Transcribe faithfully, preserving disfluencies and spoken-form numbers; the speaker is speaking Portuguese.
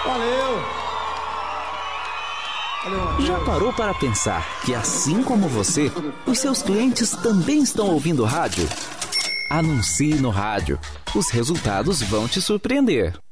Valeu! Valeu, Já parou para pensar que, assim como você, os seus clientes também estão ouvindo rádio? Anuncie no rádio. Os resultados vão te surpreender.